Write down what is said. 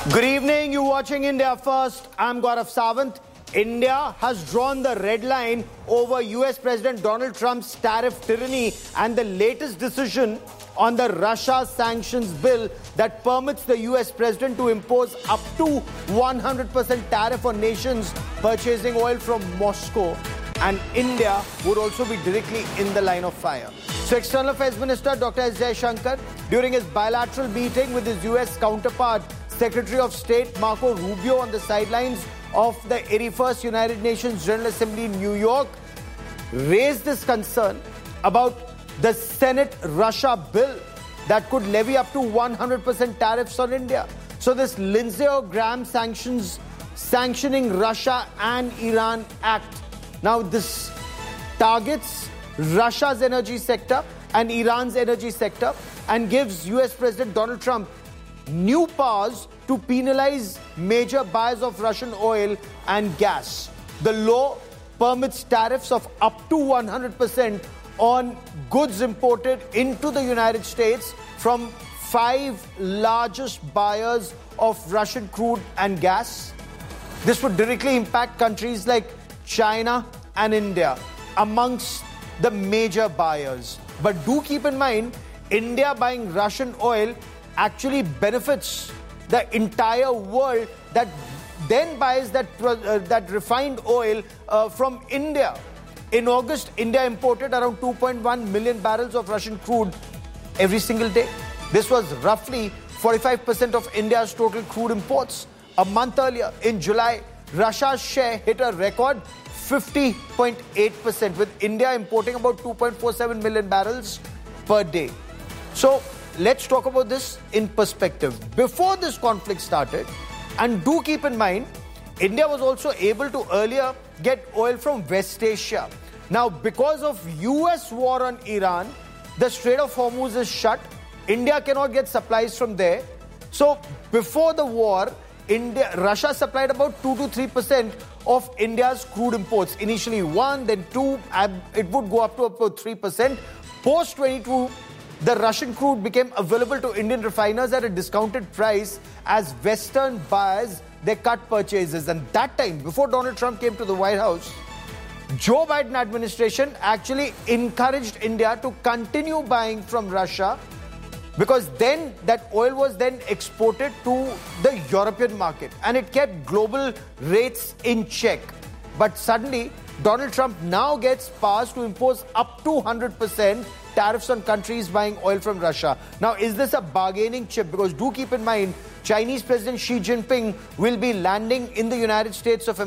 Good evening, you're watching India First. I'm Gaurav Sawant. India has drawn the red line over US President Donald Trump's tariff tyranny and the latest decision on the Russia sanctions bill that permits the US President to impose up to 100% tariff on nations purchasing oil from Moscow. And India would also be directly in the line of fire. So External Affairs Minister Dr. S. Jaishankar, during his bilateral meeting with his US counterpart, Secretary of State Marco Rubio on the sidelines of the 81st United Nations General Assembly in New York, raised this concern about the Senate Russia bill that could levy up to 100% tariffs on India. So this Lindsey Graham sanctioning Russia and Iran Act. Now this targets Russia's energy sector and Iran's energy sector and gives US President Donald Trump new powers to penalize major buyers of Russian oil and gas. The law permits tariffs of up to 100% on goods imported into the United States from 5 largest buyers of Russian crude and gas. This would directly impact countries like China and India amongst the major buyers. But do keep in mind, India buying Russian oil actually benefits the entire world that then buys that refined oil from India. In August, India imported around 2.1 million barrels of Russian crude every single day. This was roughly 45% of India's total crude imports. A month earlier, in July, Russia's share hit a record 50.8%, with India importing about 2.47 million barrels per day. So let's talk about this in perspective. Before this conflict started, and do keep in mind, India was also able to earlier get oil from West Asia. Now, because of US war on Iran, the Strait of Hormuz is shut. India cannot get supplies from there. So before the war, Russia supplied about 2 to 3% of India's crude imports. Initially 1, then 2, it would go up to about 3%. Post 22, the Russian crude became available to Indian refiners at a discounted price as Western buyers, they cut purchases. And that time, before Donald Trump came to the White House, Joe Biden administration actually encouraged India to continue buying from Russia, because then that oil was then exported to the European market and it kept global rates in check. But suddenly, Donald Trump now gets powers to impose up to 100% tariffs on countries buying oil from Russia. Now, is this a bargaining chip? Because do keep in mind, Chinese President Xi Jinping will be landing in the United States of America